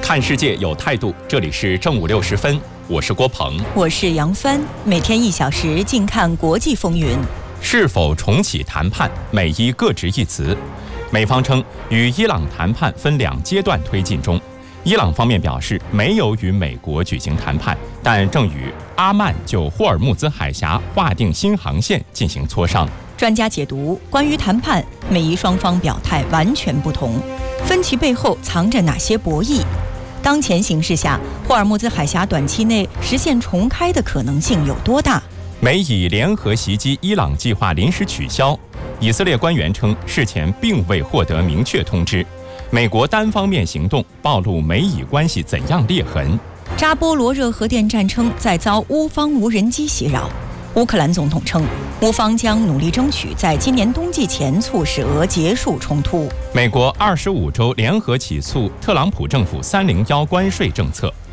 看世界有态度，这里是正午6时分，我是郭鹏， 我是杨帆，每天1小时，静看国际风云。 是否重启谈判？美伊各执一词。美方称与伊朗谈判分2阶段推进中，伊朗方面表示没有与美国举行谈判，但正与阿曼就霍尔木兹海峡划定新航线进行磋商。 专家解读，关于谈判，美伊双方表态完全不同，分歧背后藏着哪些博弈？当前形势下，霍尔木兹海峡短期内实现重开的可能性有多大？ 美以联合袭击伊朗计划临时取消，以色列官员称事前并未获得明确通知。美国单方面行动暴露美以关系怎样裂痕？ 扎波罗热核电站称再遭乌方无人机袭扰。乌克兰总统称，乌方将努力争取在今年冬季前促使俄结束冲突。 美国25州联合起诉特朗普政府301关税政策。